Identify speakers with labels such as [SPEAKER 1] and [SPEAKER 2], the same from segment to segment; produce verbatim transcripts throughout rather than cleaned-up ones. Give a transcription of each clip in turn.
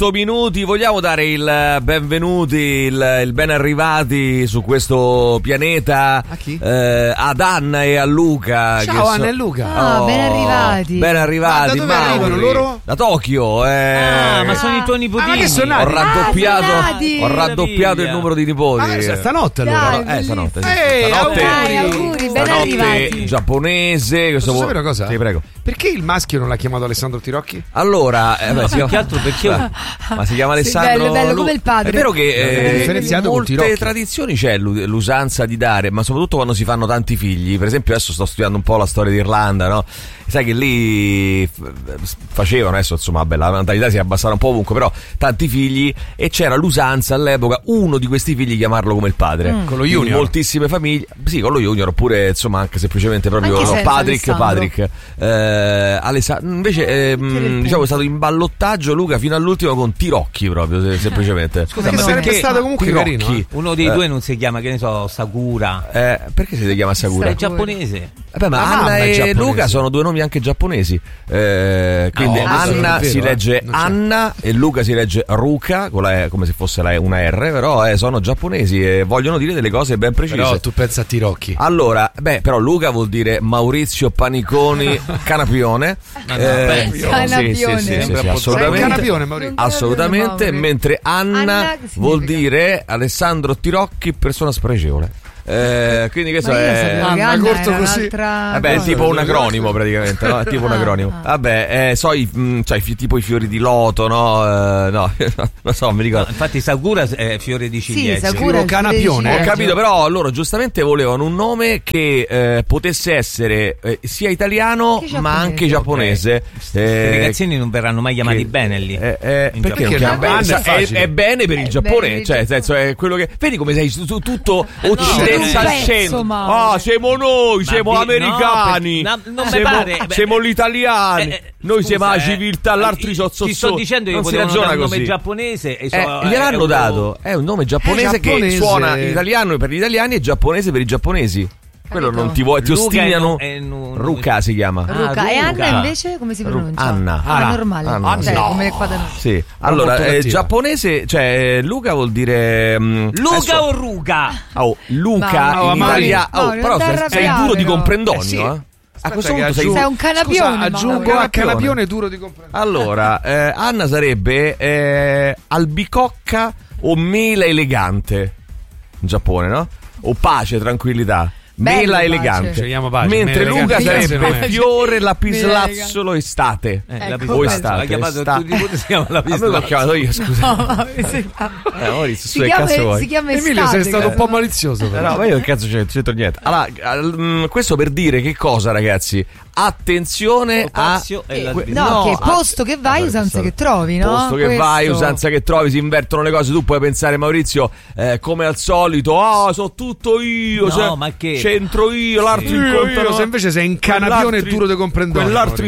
[SPEAKER 1] otto minuti, vogliamo dare il benvenuti, il, il ben arrivati su questo pianeta
[SPEAKER 2] a chi?
[SPEAKER 1] Eh, ad Anna e a Luca.
[SPEAKER 2] Ciao
[SPEAKER 1] che
[SPEAKER 2] Anna
[SPEAKER 1] so...
[SPEAKER 2] e Luca.
[SPEAKER 3] Ah,
[SPEAKER 1] oh,
[SPEAKER 3] ben arrivati.
[SPEAKER 1] Ben arrivati.
[SPEAKER 2] Ma da dove
[SPEAKER 1] Mauri.
[SPEAKER 2] arrivano loro?
[SPEAKER 1] Da Tokyo. Eh.
[SPEAKER 4] Ah, ma sono i tuoi nipotini.
[SPEAKER 2] Ah, ma che sono nati?
[SPEAKER 1] Ho raddoppiato,
[SPEAKER 3] Ah, sono nati.
[SPEAKER 1] ho raddoppiato il numero di nipoti.
[SPEAKER 2] Ah, stanotte allora.
[SPEAKER 3] Dai,
[SPEAKER 1] eh, stanotte. Sì.
[SPEAKER 2] Ehi,
[SPEAKER 1] stanotte,
[SPEAKER 3] Dai, auguri, ben
[SPEAKER 1] stanotte
[SPEAKER 3] arrivati.
[SPEAKER 1] giapponese. Questo
[SPEAKER 2] Posso sapere una cosa?
[SPEAKER 1] Sì, prego.
[SPEAKER 2] Perché il maschio non l'ha chiamato Alessandro Tirocchi?
[SPEAKER 1] Allora, eh, beh, si chiama...
[SPEAKER 4] che altro perché
[SPEAKER 1] ma si chiama
[SPEAKER 3] Sì,
[SPEAKER 1] Alessandro.
[SPEAKER 3] bello, bello,
[SPEAKER 1] Lu-
[SPEAKER 3] come il padre.
[SPEAKER 1] È vero che
[SPEAKER 2] È
[SPEAKER 1] eh,
[SPEAKER 2] differenziato
[SPEAKER 1] in
[SPEAKER 2] con
[SPEAKER 1] molte
[SPEAKER 2] Tirocchi.
[SPEAKER 1] tradizioni c'è l'u- l'usanza di dare, ma soprattutto quando si fanno tanti figli. Per esempio, adesso sto studiando un po' la storia d'Irlanda, no? Sai che lì f- facevano, adesso insomma, vabbè, la natalità si è abbassata un po' ovunque, però tanti figli, e c'era l'usanza all'epoca uno di questi figli chiamarlo come il padre.
[SPEAKER 3] Mm.
[SPEAKER 2] Con lo
[SPEAKER 1] Quindi
[SPEAKER 2] junior.
[SPEAKER 1] moltissime famiglie, sì, con lo junior, oppure insomma anche semplicemente proprio
[SPEAKER 3] Anche
[SPEAKER 1] no,
[SPEAKER 3] senza
[SPEAKER 1] Patrick,
[SPEAKER 3] Alessandro.
[SPEAKER 1] Patrick. Eh, Alessa- invece eh, mh, diciamo è stato in ballottaggio Luca fino all'ultimo con Tirocchi proprio, se- semplicemente.
[SPEAKER 4] Scusa,
[SPEAKER 2] Che
[SPEAKER 4] ma
[SPEAKER 2] sarebbe
[SPEAKER 4] perché
[SPEAKER 2] stato comunque
[SPEAKER 1] Tirocchi.
[SPEAKER 2] carino. eh?
[SPEAKER 4] uno dei
[SPEAKER 1] Eh.
[SPEAKER 4] due non si chiama, che ne so, Sakura?
[SPEAKER 1] Eh, perché si chiama Sakura?
[SPEAKER 4] È giapponese.
[SPEAKER 1] Vabbè, ma
[SPEAKER 2] La
[SPEAKER 1] Anna
[SPEAKER 2] mamma è
[SPEAKER 1] e
[SPEAKER 2] giapponese.
[SPEAKER 1] Luca sono due nomi anche giapponesi. Eh, quindi
[SPEAKER 4] Ah, oh,
[SPEAKER 1] Anna
[SPEAKER 2] questo non è vero,
[SPEAKER 1] si
[SPEAKER 2] eh.
[SPEAKER 1] legge
[SPEAKER 2] Non c'è.
[SPEAKER 1] Anna e Luca si legge Ruka, con la E, come se fosse la E, una R, però eh, sono giapponesi e vogliono dire delle cose ben precise.
[SPEAKER 2] Però tu pensa a Tirocchi.
[SPEAKER 1] Allora, beh, però Luca vuol dire Maurizio Paniconi Canapione.
[SPEAKER 4] Ma no,
[SPEAKER 1] Eh,
[SPEAKER 4] penso.
[SPEAKER 1] sì, sì,
[SPEAKER 3] Canapione.
[SPEAKER 1] sì, sì, sì,
[SPEAKER 4] Sembra
[SPEAKER 1] sì,
[SPEAKER 4] un po'
[SPEAKER 2] Sei un
[SPEAKER 1] assolutamente.
[SPEAKER 2] canapione, Maurizio.
[SPEAKER 1] Assolutamente,
[SPEAKER 3] Mauri.
[SPEAKER 1] mentre Anna,
[SPEAKER 3] Anna che
[SPEAKER 1] vuol
[SPEAKER 3] significa?
[SPEAKER 1] dire Alessandro Tirocchi, persona spregevole. Eh, quindi questo
[SPEAKER 3] Ma io
[SPEAKER 1] è
[SPEAKER 3] sapevo che
[SPEAKER 2] Anna,
[SPEAKER 3] Anna
[SPEAKER 2] corto
[SPEAKER 3] era
[SPEAKER 2] così.
[SPEAKER 3] un'altra
[SPEAKER 1] Vabbè, è
[SPEAKER 3] cosa.
[SPEAKER 1] tipo un acronimo praticamente, no? È tipo un
[SPEAKER 3] Ah,
[SPEAKER 1] acronimo.
[SPEAKER 3] ah.
[SPEAKER 1] Vabbè, eh, so i, mh, cioè, i fi- tipo i fiori di loto, no? Eh, no, non so, mi
[SPEAKER 4] No,
[SPEAKER 1] ricordo.
[SPEAKER 4] infatti Sakura è fiore di
[SPEAKER 3] Sì,
[SPEAKER 4] ciliegio.
[SPEAKER 3] Sakura è il
[SPEAKER 2] Canapione.
[SPEAKER 3] fiore di
[SPEAKER 1] Ho
[SPEAKER 3] ciliegio.
[SPEAKER 1] capito, però loro giustamente volevano un nome che eh, potesse essere eh, sia italiano
[SPEAKER 3] Anche
[SPEAKER 1] ma anche
[SPEAKER 3] giapponese.
[SPEAKER 1] giapponese.
[SPEAKER 4] I
[SPEAKER 1] Eh,
[SPEAKER 4] ragazzini non verranno mai chiamati
[SPEAKER 1] che-
[SPEAKER 4] bene lì.
[SPEAKER 1] eh, eh,
[SPEAKER 4] In
[SPEAKER 1] perché non
[SPEAKER 2] Giappone.
[SPEAKER 1] chiama bene?
[SPEAKER 2] Anna è
[SPEAKER 1] È,
[SPEAKER 2] facile.
[SPEAKER 1] è bene per il
[SPEAKER 3] È
[SPEAKER 1] Giappone,
[SPEAKER 3] bene per
[SPEAKER 1] cioè,
[SPEAKER 3] il
[SPEAKER 1] nel senso, è quello che. Vedi come sei tu- tutto
[SPEAKER 3] Sei un
[SPEAKER 1] occidentalescente.
[SPEAKER 3] pezzo, Mauro.
[SPEAKER 1] Ah, siamo noi,
[SPEAKER 4] Ma
[SPEAKER 1] siamo
[SPEAKER 4] vi-
[SPEAKER 1] americani.
[SPEAKER 4] no, perché- no, non mi
[SPEAKER 1] siamo,
[SPEAKER 4] pare. Beh,
[SPEAKER 1] siamo gli italiani.
[SPEAKER 4] eh, eh,
[SPEAKER 1] noi
[SPEAKER 4] scusa,
[SPEAKER 1] siamo la
[SPEAKER 4] eh,
[SPEAKER 1] civiltà, l'altri
[SPEAKER 4] eh,
[SPEAKER 1] sono
[SPEAKER 4] Ti sto dicendo che
[SPEAKER 1] non si
[SPEAKER 4] potevano
[SPEAKER 1] ragiona
[SPEAKER 4] dare un
[SPEAKER 1] così.
[SPEAKER 4] nome giapponese e
[SPEAKER 1] Eh,
[SPEAKER 4] so- è
[SPEAKER 1] gliel'hanno
[SPEAKER 4] un-
[SPEAKER 1] dato, è un nome giapponese,
[SPEAKER 2] È giapponese.
[SPEAKER 1] che suona italiano per gli italiani e giapponese per i giapponesi. Quello
[SPEAKER 3] Capito?
[SPEAKER 1] non ti vuoi, ti
[SPEAKER 4] Luca
[SPEAKER 1] ostinano.
[SPEAKER 4] è un- è un-
[SPEAKER 1] Ruka si chiama.
[SPEAKER 4] Ah,
[SPEAKER 3] Luca. E
[SPEAKER 4] Luca.
[SPEAKER 3] Anna invece come si
[SPEAKER 1] Ru-
[SPEAKER 3] pronuncia?
[SPEAKER 1] Anna.
[SPEAKER 3] Ah,
[SPEAKER 2] Anna.
[SPEAKER 3] normale.
[SPEAKER 1] Anna.
[SPEAKER 3] Cioè,
[SPEAKER 2] No.
[SPEAKER 3] come qua da noi.
[SPEAKER 1] Sì, allora
[SPEAKER 2] molto
[SPEAKER 1] eh,
[SPEAKER 2] cattiva.
[SPEAKER 1] giapponese, cioè Luca vuol dire mm,
[SPEAKER 4] Luca
[SPEAKER 1] adesso-
[SPEAKER 4] o Ruga?
[SPEAKER 1] oh, Luca
[SPEAKER 3] Mauro,
[SPEAKER 1] in
[SPEAKER 2] Mauro,
[SPEAKER 1] italiano, oh,
[SPEAKER 3] Mauro,
[SPEAKER 1] però
[SPEAKER 3] non
[SPEAKER 1] sei, sei
[SPEAKER 3] t'arrabbiare,
[SPEAKER 1] duro di
[SPEAKER 3] no.
[SPEAKER 1] comprendonio,
[SPEAKER 2] Eh sì.
[SPEAKER 1] eh. A questo
[SPEAKER 2] Aspetta
[SPEAKER 1] punto
[SPEAKER 2] che
[SPEAKER 1] sei
[SPEAKER 2] aggiungo-
[SPEAKER 3] Sei un canapione,
[SPEAKER 2] Scusa,
[SPEAKER 3] Mauro.
[SPEAKER 2] aggiungo a
[SPEAKER 1] Canapione.
[SPEAKER 2] canapione duro di comprendere.
[SPEAKER 1] Allora, eh, Anna sarebbe eh, albicocca o mela elegante in Giappone, no? O pace, tranquillità.
[SPEAKER 3] Bello,
[SPEAKER 1] Mela
[SPEAKER 3] pace.
[SPEAKER 1] elegante.
[SPEAKER 2] Scegliamo pace,
[SPEAKER 1] Mentre
[SPEAKER 2] mela
[SPEAKER 1] Luca
[SPEAKER 2] elegante.
[SPEAKER 1] sarebbe
[SPEAKER 2] Pace.
[SPEAKER 1] fiore
[SPEAKER 3] Mela
[SPEAKER 1] lapislazzolo estate.
[SPEAKER 4] Eh,
[SPEAKER 3] Ecco,
[SPEAKER 4] la
[SPEAKER 3] quello.
[SPEAKER 1] o
[SPEAKER 3] quello.
[SPEAKER 1] estate.
[SPEAKER 4] Ha chiamato
[SPEAKER 1] esta-
[SPEAKER 4] il tuo nipote, si chiama la
[SPEAKER 1] A me l'ho chiamato io, scusa.
[SPEAKER 3] No, ma si chiama,
[SPEAKER 1] Eh, Maurizio,
[SPEAKER 3] si
[SPEAKER 1] su che
[SPEAKER 3] chiama,
[SPEAKER 1] cazzo vuoi?
[SPEAKER 3] si chiama
[SPEAKER 2] Emilio,
[SPEAKER 3] estate,
[SPEAKER 2] sei stato un
[SPEAKER 3] cazzo.
[SPEAKER 2] po' malizioso.
[SPEAKER 1] Eh,
[SPEAKER 2] però.
[SPEAKER 1] No, ma io che cazzo c'è, c'entro niente. Allora, al- mm, questo per dire che cosa, ragazzi? Attenzione a
[SPEAKER 4] Spazio e la-
[SPEAKER 1] que-
[SPEAKER 3] No, che
[SPEAKER 1] a-
[SPEAKER 3] posto che vai,
[SPEAKER 1] eh,
[SPEAKER 3] usanza
[SPEAKER 1] questo-
[SPEAKER 3] che trovi, no?
[SPEAKER 1] Posto che
[SPEAKER 3] Questo.
[SPEAKER 1] vai, usanza che trovi, si invertono le cose. Tu puoi pensare, Maurizio, eh, come al solito, ah, so tutto io,
[SPEAKER 4] No,
[SPEAKER 1] cioè,
[SPEAKER 4] ma che-
[SPEAKER 1] c'entro io, l'altro
[SPEAKER 4] Sì.
[SPEAKER 1] incontrano-
[SPEAKER 2] Io, se invece sei in canapione
[SPEAKER 1] quell'altri-
[SPEAKER 2] duro di comprendere.
[SPEAKER 1] Quell'altri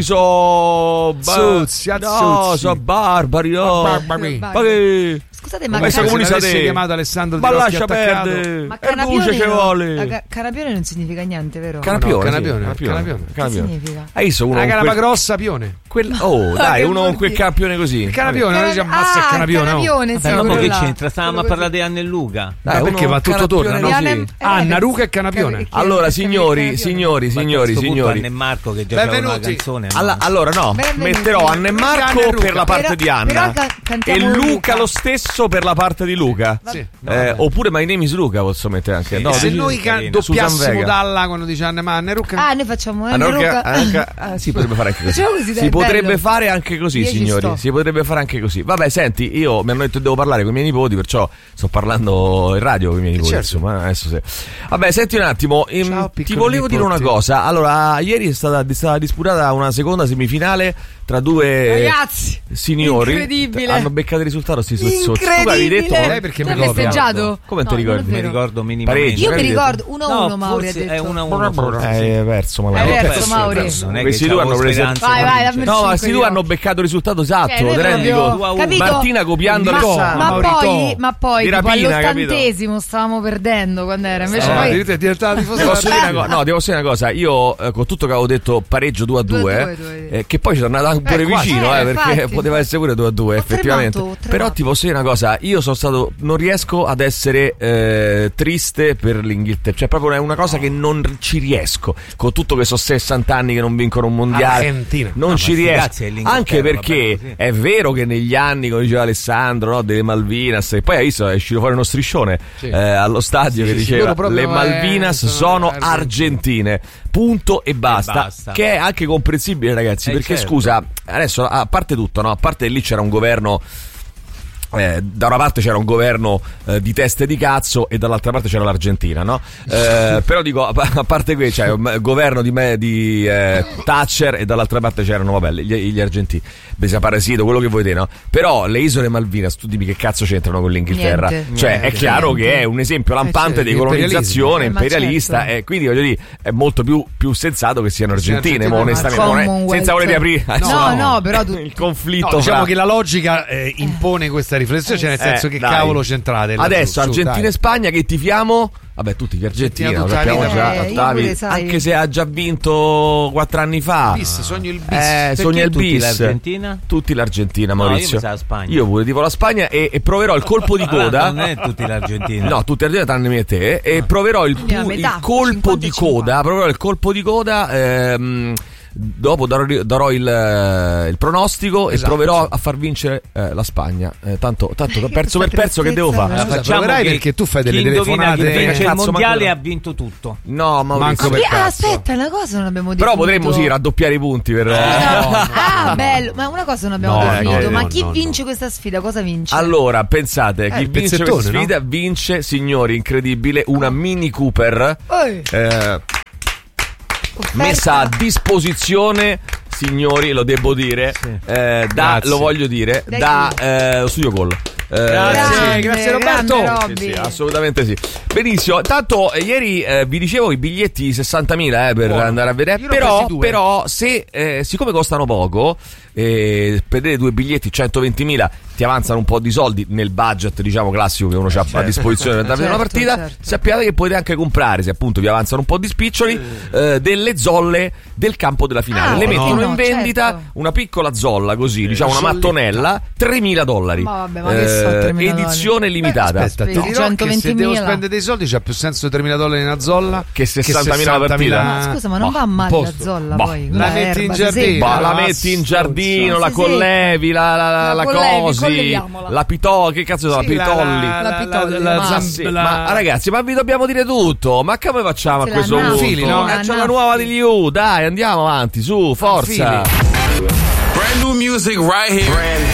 [SPEAKER 1] so
[SPEAKER 2] Zuzzi,
[SPEAKER 1] no,
[SPEAKER 2] azzuzzi.
[SPEAKER 1] so barbari, no.
[SPEAKER 2] Barbari.
[SPEAKER 1] Ma che
[SPEAKER 3] Scusate, ma,
[SPEAKER 1] Ma questo
[SPEAKER 3] cana-
[SPEAKER 1] come
[SPEAKER 2] se
[SPEAKER 1] sa
[SPEAKER 2] l'avessi
[SPEAKER 1] te?
[SPEAKER 2] chiamato Alessandro Di
[SPEAKER 1] Ma
[SPEAKER 2] Rocchi
[SPEAKER 1] lascia
[SPEAKER 2] attaccato.
[SPEAKER 1] perdere.
[SPEAKER 3] ma
[SPEAKER 1] È luce
[SPEAKER 3] canapione,
[SPEAKER 1] che
[SPEAKER 3] no?
[SPEAKER 1] vuole.
[SPEAKER 3] La ca- canapione non significa niente, vero?
[SPEAKER 1] Canapione,
[SPEAKER 2] No,
[SPEAKER 1] sì,
[SPEAKER 2] canapione,
[SPEAKER 1] canapione,
[SPEAKER 2] canapione.
[SPEAKER 1] canapione.
[SPEAKER 3] Che significa?
[SPEAKER 1] Hai visto uno
[SPEAKER 2] Una
[SPEAKER 1] con
[SPEAKER 2] canapa
[SPEAKER 1] quel-
[SPEAKER 2] grossa pione.
[SPEAKER 1] quel- Oh, dai,
[SPEAKER 3] che
[SPEAKER 1] uno con
[SPEAKER 3] vuol
[SPEAKER 1] quel
[SPEAKER 3] dire?
[SPEAKER 1] campione così.
[SPEAKER 2] Il canapione, noi ci ammazza il
[SPEAKER 3] Ah,
[SPEAKER 2] canapione. oh.
[SPEAKER 3] canapione, sì,
[SPEAKER 4] Vabbè, ma
[SPEAKER 3] quello
[SPEAKER 4] poi che
[SPEAKER 3] là.
[SPEAKER 4] c'entra? Stavamo a
[SPEAKER 3] Quello
[SPEAKER 4] parlare di Anna e Luca.
[SPEAKER 1] Dai,
[SPEAKER 2] Ma perché
[SPEAKER 1] uno
[SPEAKER 2] va tutto torna, no?
[SPEAKER 1] canapione
[SPEAKER 3] Anna-
[SPEAKER 1] così.
[SPEAKER 3] eh,
[SPEAKER 2] Anna,
[SPEAKER 3] che-
[SPEAKER 2] Ruca e canapione.
[SPEAKER 3] che-
[SPEAKER 1] Allora,
[SPEAKER 3] che-
[SPEAKER 1] signori,
[SPEAKER 3] canapione.
[SPEAKER 1] signori,
[SPEAKER 4] Ma a
[SPEAKER 1] signori,
[SPEAKER 4] questo punto
[SPEAKER 1] signori.
[SPEAKER 4] Anna e Marco che già c'avevano una
[SPEAKER 2] Benvenuti.
[SPEAKER 4] canzone. no?
[SPEAKER 1] Alla- allora no,
[SPEAKER 3] Benvenuti.
[SPEAKER 1] metterò Anna e
[SPEAKER 2] Anna
[SPEAKER 1] Marco
[SPEAKER 2] e Luca.
[SPEAKER 1] per la parte
[SPEAKER 3] Però-
[SPEAKER 1] di Anna
[SPEAKER 3] però ca-
[SPEAKER 1] e
[SPEAKER 3] cantiamo
[SPEAKER 1] Luca
[SPEAKER 3] Luca.
[SPEAKER 1] lo stesso per la parte di Luca.
[SPEAKER 2] Sì.
[SPEAKER 1] Eh,
[SPEAKER 4] vabbè.
[SPEAKER 1] oppure My Name is Luca posso mettere anche.
[SPEAKER 4] Sì.
[SPEAKER 1] No,
[SPEAKER 2] E se
[SPEAKER 1] dici-
[SPEAKER 2] noi ca-
[SPEAKER 4] carino.
[SPEAKER 1] Susan
[SPEAKER 2] doppiassimo
[SPEAKER 1] Vega.
[SPEAKER 2] Dalla quando dice Anna Anna e Rucca.
[SPEAKER 3] Ah, noi facciamo
[SPEAKER 1] Anna
[SPEAKER 3] Anna
[SPEAKER 1] Rucca-
[SPEAKER 3] Rucca.
[SPEAKER 1] Anna- ah, si potrebbe fare anche così.
[SPEAKER 3] Facciamo così, dai,
[SPEAKER 1] Si
[SPEAKER 3] è
[SPEAKER 1] potrebbe
[SPEAKER 3] bello.
[SPEAKER 1] fare anche così,
[SPEAKER 3] Io ci
[SPEAKER 1] signori.
[SPEAKER 3] sto.
[SPEAKER 1] Si potrebbe fare anche così. Vabbè, senti, io mi hanno detto che devo parlare con i miei nipoti, perciò sto parlando in radio con i miei nipoti.
[SPEAKER 2] certo.
[SPEAKER 1] Insomma, adesso se... Vabbè, senti un attimo. ehm,
[SPEAKER 2] Ciao,
[SPEAKER 1] ti
[SPEAKER 2] piccoli
[SPEAKER 1] volevo dire
[SPEAKER 2] nipoti.
[SPEAKER 1] una cosa. Allora, ieri è stata, è stata disputata una seconda semifinale tra due
[SPEAKER 3] Ragazzi,
[SPEAKER 1] signori.
[SPEAKER 3] incredibile.
[SPEAKER 1] Hanno beccato il risultato sti so- sozzoni. avevi detto?
[SPEAKER 3] Incredibile.
[SPEAKER 2] Lei perché
[SPEAKER 3] Tu
[SPEAKER 2] mi
[SPEAKER 3] hai
[SPEAKER 2] copia?
[SPEAKER 3] festeggiato?
[SPEAKER 1] Come
[SPEAKER 3] No,
[SPEAKER 1] ti
[SPEAKER 3] non è
[SPEAKER 1] ricordi?
[SPEAKER 4] Mi
[SPEAKER 3] vero.
[SPEAKER 4] ricordo minimamente.
[SPEAKER 1] Pareggio.
[SPEAKER 3] Io mi
[SPEAKER 1] Hai
[SPEAKER 3] ricordo uno a uno,
[SPEAKER 4] No,
[SPEAKER 3] Mauri ha
[SPEAKER 4] forse
[SPEAKER 3] detto.
[SPEAKER 4] è uno a uno. forse.
[SPEAKER 1] Hai perso, ma
[SPEAKER 3] Hai
[SPEAKER 1] l'hai
[SPEAKER 3] perso,
[SPEAKER 1] perso.
[SPEAKER 3] Mauri.
[SPEAKER 4] Non è che
[SPEAKER 1] Questi due
[SPEAKER 4] c'avevo
[SPEAKER 1] hanno preso-
[SPEAKER 4] speranze
[SPEAKER 3] Vai,
[SPEAKER 4] di
[SPEAKER 3] vai,
[SPEAKER 4] vincere.
[SPEAKER 3] dammi
[SPEAKER 1] No, ma
[SPEAKER 3] cinque
[SPEAKER 1] questi due
[SPEAKER 3] io.
[SPEAKER 1] hanno beccato il risultato esatto.
[SPEAKER 3] Eh,
[SPEAKER 1] Te
[SPEAKER 3] noi
[SPEAKER 1] rendi
[SPEAKER 3] proprio-
[SPEAKER 1] conto?
[SPEAKER 4] due a uno.
[SPEAKER 3] capito?
[SPEAKER 1] Martina copiando
[SPEAKER 2] Ma-
[SPEAKER 1] Alessandro.
[SPEAKER 3] Ma
[SPEAKER 2] Maurito.
[SPEAKER 3] poi, ma poi
[SPEAKER 1] Di
[SPEAKER 3] tipo
[SPEAKER 1] rapina, capito?
[SPEAKER 3] all'ottantesimo stavamo perdendo quando era. Invece
[SPEAKER 2] Ah,
[SPEAKER 3] poi
[SPEAKER 2] addirittura è diventata tifosa
[SPEAKER 1] Ti posso
[SPEAKER 2] della
[SPEAKER 1] dire una cosa? No, ti posso dire una cosa. Io, eh, con tutto che avevo detto pareggio due a
[SPEAKER 3] Due a
[SPEAKER 1] due,
[SPEAKER 3] due, due.
[SPEAKER 1] eh, che poi ci sono andato pure
[SPEAKER 2] Eh, quasi.
[SPEAKER 1] vicino,
[SPEAKER 3] Eh,
[SPEAKER 1] eh, perché
[SPEAKER 3] infatti.
[SPEAKER 1] poteva essere pure due a due,
[SPEAKER 3] Ho
[SPEAKER 1] effettivamente.
[SPEAKER 3] tremato, ho tremato.
[SPEAKER 1] Però ti posso dire una cosa. Io sono stato. Non riesco ad essere eh, triste per l'Inghilterra. Cioè, proprio è una cosa che non ci riesco. Con tutto che sono sessanta anni che non vincono un mondiale.
[SPEAKER 2] Argentina.
[SPEAKER 1] Non
[SPEAKER 4] No,
[SPEAKER 1] ci
[SPEAKER 4] ma sti
[SPEAKER 1] riesco.
[SPEAKER 4] cazzi, è l'Inghilterra,
[SPEAKER 1] Anche
[SPEAKER 4] va
[SPEAKER 1] perché
[SPEAKER 4] bene così.
[SPEAKER 1] è vero che negli anni, come diceva Alessandro, no, delle Malvinas, e poi hai visto, è uscito fuori uno striscione
[SPEAKER 2] Sì.
[SPEAKER 1] eh, allo stadio
[SPEAKER 2] Sì,
[SPEAKER 1] che
[SPEAKER 2] sì,
[SPEAKER 1] diceva
[SPEAKER 2] loro proprio,
[SPEAKER 1] le Malvinas
[SPEAKER 2] eh,
[SPEAKER 1] sono
[SPEAKER 2] sono
[SPEAKER 1] argentine. Punto e basta,
[SPEAKER 4] basta.
[SPEAKER 1] che è anche comprensibile, ragazzi,
[SPEAKER 4] Eh,
[SPEAKER 1] perché
[SPEAKER 4] certo.
[SPEAKER 1] scusa, adesso a parte tutto, no? A parte che lì c'era un governo. Eh, da una parte c'era un governo eh, di teste di cazzo e dall'altra parte c'era l'Argentina, no? Eh, però dico, a a parte qui c'è un governo di, me, di eh, Thatcher e dall'altra parte c'erano, vabbè, gli, gli argentini, Desaparecido, quello che vuoi te, no? Però le isole Malvinas, tu dimmi che cazzo c'entrano con l'Inghilterra?
[SPEAKER 3] Niente.
[SPEAKER 1] Cioè,
[SPEAKER 2] Niente.
[SPEAKER 1] è chiaro
[SPEAKER 3] Niente.
[SPEAKER 1] che è un esempio lampante
[SPEAKER 2] Eh,
[SPEAKER 1] di
[SPEAKER 2] certo,
[SPEAKER 1] colonizzazione
[SPEAKER 3] Eh, ma
[SPEAKER 1] imperialista,
[SPEAKER 3] certo.
[SPEAKER 1] e quindi voglio dire, è molto più, più sensato che siano
[SPEAKER 2] Siano
[SPEAKER 1] argentine,
[SPEAKER 2] argentine,
[SPEAKER 1] ma
[SPEAKER 2] ma
[SPEAKER 1] onestamente, non è-
[SPEAKER 3] Commonwealth.
[SPEAKER 1] senza voler riaprire
[SPEAKER 3] No, no, però tu-
[SPEAKER 1] il conflitto.
[SPEAKER 2] No, diciamo
[SPEAKER 1] fra-
[SPEAKER 2] che la logica eh, impone questa riflessione, cioè nel senso
[SPEAKER 1] Eh,
[SPEAKER 2] che
[SPEAKER 1] dai.
[SPEAKER 2] cavolo centrate là
[SPEAKER 1] Adesso
[SPEAKER 2] su, su,
[SPEAKER 1] Argentina
[SPEAKER 2] dai.
[SPEAKER 1] e Spagna che tifiamo? Vabbè, tutti gli argentini,
[SPEAKER 2] Argentina
[SPEAKER 1] lo
[SPEAKER 2] tutta la
[SPEAKER 1] sappiamo
[SPEAKER 2] vita.
[SPEAKER 1] già,
[SPEAKER 3] Eh, io
[SPEAKER 1] Ottavi,
[SPEAKER 3] pure, sai.
[SPEAKER 1] anche se ha già vinto quattro anni fa.
[SPEAKER 2] Bis, sogno il bis.
[SPEAKER 1] Eh,
[SPEAKER 4] Perché
[SPEAKER 1] sogna il
[SPEAKER 4] tutti
[SPEAKER 1] bis.
[SPEAKER 4] l'Argentina?
[SPEAKER 1] Tutti l'Argentina,
[SPEAKER 4] No, io
[SPEAKER 1] Maurizio.
[SPEAKER 4] mi sa la Spagna.
[SPEAKER 1] Io pure tipo la Spagna e, e proverò il colpo di
[SPEAKER 4] Allora,
[SPEAKER 1] coda.
[SPEAKER 4] non è tutti l'Argentina.
[SPEAKER 1] No, tutti l'Argentina tranne me e te. E proverò il,
[SPEAKER 3] Quindi a
[SPEAKER 1] pu-
[SPEAKER 3] metà,
[SPEAKER 1] il colpo
[SPEAKER 3] cinquanta
[SPEAKER 1] di
[SPEAKER 3] e cinquanta.
[SPEAKER 1] coda. Proverò il colpo di coda. Ehm, dopo darò, darò il, eh, il pronostico e
[SPEAKER 2] Esatto,
[SPEAKER 1] proverò
[SPEAKER 2] sì.
[SPEAKER 1] a far vincere eh, la Spagna. Eh, tanto, tanto
[SPEAKER 3] Che
[SPEAKER 1] perso per
[SPEAKER 3] questa
[SPEAKER 1] perso, che devo
[SPEAKER 3] tristezza,
[SPEAKER 1] fare?
[SPEAKER 2] Scusa,
[SPEAKER 4] Facciamo
[SPEAKER 2] proverai
[SPEAKER 4] che
[SPEAKER 2] perché tu fai delle
[SPEAKER 4] chi indovina
[SPEAKER 2] telefonate.
[SPEAKER 4] chi vince
[SPEAKER 1] Eh,
[SPEAKER 4] il
[SPEAKER 1] cazzo,
[SPEAKER 4] mondiale
[SPEAKER 1] manco-
[SPEAKER 4] ha vinto tutto.
[SPEAKER 1] No, Maurizio.
[SPEAKER 2] Manco
[SPEAKER 3] Ma
[SPEAKER 2] per
[SPEAKER 3] qui- ah,
[SPEAKER 2] cazzo.
[SPEAKER 3] aspetta, una cosa non abbiamo detto.
[SPEAKER 1] Però potremmo sì raddoppiare i punti per.
[SPEAKER 3] Ah, bello, ma una cosa non abbiamo
[SPEAKER 2] No,
[SPEAKER 3] definito.
[SPEAKER 2] no,
[SPEAKER 3] ma
[SPEAKER 2] no,
[SPEAKER 3] chi
[SPEAKER 2] no,
[SPEAKER 3] vince questa sfida? Cosa vince?
[SPEAKER 1] Allora, pensate, chi
[SPEAKER 2] il
[SPEAKER 1] vince
[SPEAKER 2] pezzettone,
[SPEAKER 1] questa sfida vince, signori, incredibile, una Mini Cooper
[SPEAKER 3] Ehi,
[SPEAKER 1] eh,
[SPEAKER 3] offerta.
[SPEAKER 1] messa a disposizione, signori, lo devo dire, eh, da,
[SPEAKER 2] Grazie.
[SPEAKER 1] lo voglio dire,
[SPEAKER 3] Dai
[SPEAKER 1] da
[SPEAKER 3] tu.
[SPEAKER 1] eh, Studio Call. Eh,
[SPEAKER 2] Grazie,
[SPEAKER 3] Grande,
[SPEAKER 2] grazie Roberto.
[SPEAKER 3] grande
[SPEAKER 1] Sì,
[SPEAKER 3] Robby.
[SPEAKER 1] sì, assolutamente sì. Benissimo. Tanto eh, ieri eh, vi dicevo i biglietti sessantamila eh, per
[SPEAKER 2] Buono.
[SPEAKER 1] andare a vedere.
[SPEAKER 2] Io ne ho
[SPEAKER 1] Però,
[SPEAKER 2] presi due.
[SPEAKER 1] però se eh, siccome costano poco, eh, per vedere due biglietti centoventimila ti avanzano un po' di soldi nel budget, diciamo, classico che uno ha a disposizione per andare a vedere una
[SPEAKER 3] Certo,
[SPEAKER 1] partita.
[SPEAKER 3] certo.
[SPEAKER 1] Sappiate che potete anche comprare, se appunto vi avanzano un po' di spiccioli, eh, delle zolle del campo della finale.
[SPEAKER 3] Ah,
[SPEAKER 1] Le
[SPEAKER 2] perché
[SPEAKER 1] mettono
[SPEAKER 3] no,
[SPEAKER 1] in vendita
[SPEAKER 3] certo.
[SPEAKER 1] una piccola zolla così, diciamo una
[SPEAKER 2] zolletta.
[SPEAKER 1] mattonella, tremila dollari.
[SPEAKER 3] Ma vabbè, ma che so, tremila dollari?
[SPEAKER 1] edizione limitata.
[SPEAKER 2] Aspetta, ti
[SPEAKER 3] Spesi
[SPEAKER 2] dirò che se
[SPEAKER 3] centoventimila.
[SPEAKER 2] devo spendere dei soldi c'ha più senso tremila dollari in una zolla
[SPEAKER 1] Che sessantamila la partita.
[SPEAKER 3] Ma scusa, ma non
[SPEAKER 1] Bah,
[SPEAKER 3] va male la
[SPEAKER 2] posto.
[SPEAKER 3] zolla
[SPEAKER 1] Bah,
[SPEAKER 3] poi.
[SPEAKER 2] la
[SPEAKER 3] quella
[SPEAKER 2] metti in
[SPEAKER 3] erba, si
[SPEAKER 2] giardino.
[SPEAKER 3] secca.
[SPEAKER 1] Bah, la
[SPEAKER 2] Ah,
[SPEAKER 1] metti in
[SPEAKER 2] stronzo.
[SPEAKER 1] giardino, la
[SPEAKER 3] Si
[SPEAKER 1] collevi, la, la, la,
[SPEAKER 3] La
[SPEAKER 1] la
[SPEAKER 3] collevi,
[SPEAKER 1] cosi,
[SPEAKER 3] colleviamola.
[SPEAKER 1] la pitò, che cazzo sono?
[SPEAKER 2] Sì,
[SPEAKER 1] la
[SPEAKER 2] la-
[SPEAKER 1] pitolli.
[SPEAKER 2] la-
[SPEAKER 3] La
[SPEAKER 2] la-
[SPEAKER 3] pitolli,
[SPEAKER 2] la-
[SPEAKER 3] ma
[SPEAKER 2] zam-
[SPEAKER 1] Sì,
[SPEAKER 2] la-
[SPEAKER 1] ma ragazzi, ma vi dobbiamo dire tutto. Ma che come facciamo a
[SPEAKER 3] Se la
[SPEAKER 1] questo
[SPEAKER 3] naffi,
[SPEAKER 1] punto?
[SPEAKER 2] Fili, no?
[SPEAKER 1] Eh, c'è la
[SPEAKER 3] Naffi.
[SPEAKER 1] nuova degli U, dai, andiamo avanti, su, forza.
[SPEAKER 2] Fili.
[SPEAKER 5] Brand new music right here. Brand